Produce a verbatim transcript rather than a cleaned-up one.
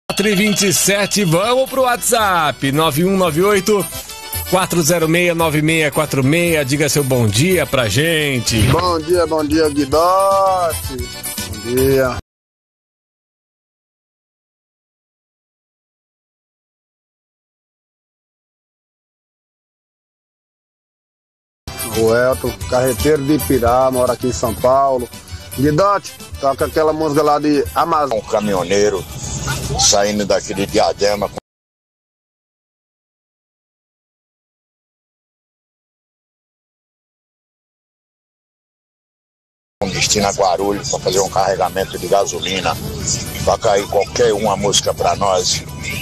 quatro e vinte e sete, vamos pro WhatsApp nove um nove oito, quatro zero seis, nove seis quatro seis. Diga seu bom dia pra gente. Bom dia, bom dia, Guidote. Bom dia. O Elton, carreteiro de Ipirá, mora aqui em São Paulo. Guidote, toca aquela música lá de Amazônia. Um caminhoneiro saindo daqui de Diadema com destino a Guarulhos para fazer um carregamento de gasolina. Vai cair qualquer uma música para nós.